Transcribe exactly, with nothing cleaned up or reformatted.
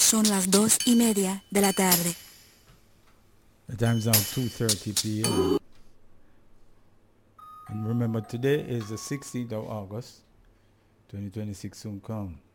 Son las dos y media de la tarde. The time is now two thirty p.m. And remember, today is the sixteenth of August, twenty twenty-six soon come.